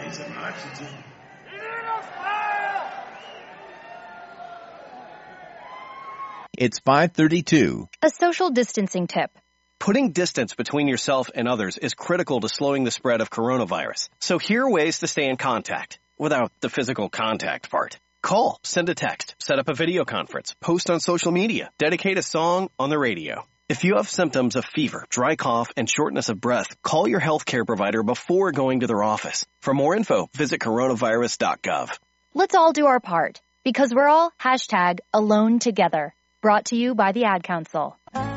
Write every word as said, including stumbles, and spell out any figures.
Need some oxygen. It's five thirty-two. A social distancing tip. Putting distance between yourself and others is critical to slowing the spread of coronavirus. So here are ways to stay in contact without the physical contact part. Call, send a text, set up a video conference, post on social media, dedicate a song on the radio. If you have symptoms of fever, dry cough, and shortness of breath, call your healthcare provider before going to their office. For more info, visit coronavirus dot gov. Let's all do our part, because we're all hashtag alone together. Brought to you by the Ad Council.